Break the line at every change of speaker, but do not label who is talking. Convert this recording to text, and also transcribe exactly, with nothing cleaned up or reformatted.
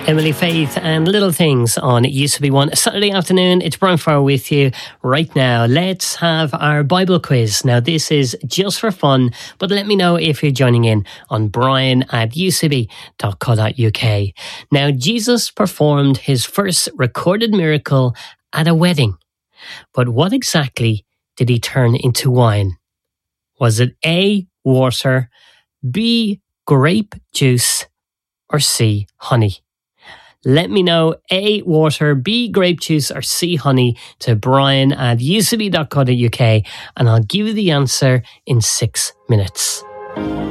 Emily Faith and Little Things on It Used to Be One. Saturday afternoon, it's Brian Farr with you right now. Let's have our Bible quiz. Now, this is just for fun, but let me know if you're joining in on brian at u c b dot co dot u k. Now, Jesus performed his first recorded miracle at a wedding. But what exactly did he turn into wine? Was it A, water, B, grape juice, or C, honey? Let me know A, water, B, grape juice, or C, honey to brian at u c b dot co dot u k, and I'll give you the answer in six minutes.